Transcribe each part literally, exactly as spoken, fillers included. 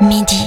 midi.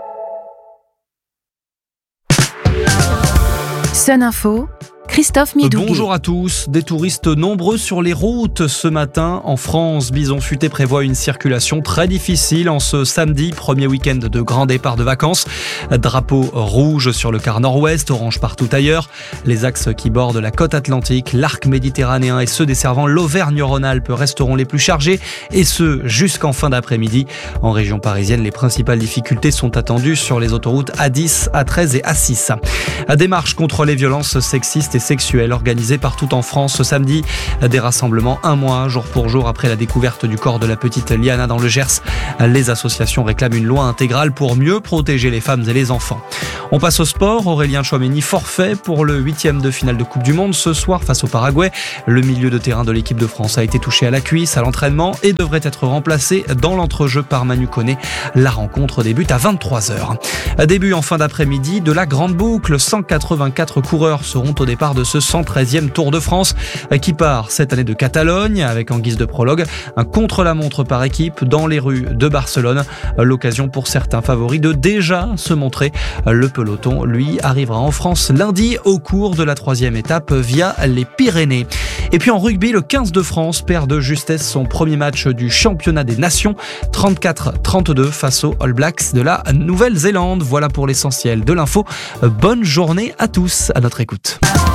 Sun Info, Christophe Midouguet. Bonjour à tous. Des touristes nombreux sur les routes ce matin en France. Bison Futé prévoit une circulation très difficile en ce samedi, premier week-end de grand départ de vacances. Drapeau rouge sur le quart nord-ouest, orange partout ailleurs. Les axes qui bordent la côte atlantique, l'arc méditerranéen et ceux desservant l'Auvergne-Rhône-Alpes resteront les plus chargés, et ce jusqu'en fin d'après-midi. En région parisienne, les principales difficultés sont attendues sur les autoroutes A dix, A treize et A six. Des marches contre les violences sexistes et sexuelles organisées partout en France ce samedi. Des rassemblements un mois, jour pour jour, après la découverte du corps de la petite Liana dans le Gers. Les associations réclament une loi intégrale pour mieux protéger les femmes et les enfants. On passe au sport. Aurélien Tchouaméni forfait pour le huitième de finale de Coupe du Monde ce soir face au Paraguay. Le milieu de terrain de l'équipe de France a été touché à la cuisse à l'entraînement et devrait être remplacé dans l'entrejeu par Manu Koné. La rencontre débute à vingt-trois heures. Début en fin d'après-midi de la grande boucle. cent quatre-vingt-quatre coureurs seront au départ de ce cent treizième Tour de France qui part cette année de Catalogne avec en guise de prologue un contre-la-montre par équipe dans les rues de Barcelone. L'occasion pour certains favoris de déjà se montrer. Le peloton, lui, arrivera en France lundi au cours de la troisième étape via les Pyrénées. Et puis en rugby, le quinze de France perd de justesse son premier match du championnat des nations, trente-quatre à trente-deux face aux All Blacks de la Nouvelle-Zélande. Voilà pour l'essentiel de l'info. Bonne journée à tous, à notre écoute.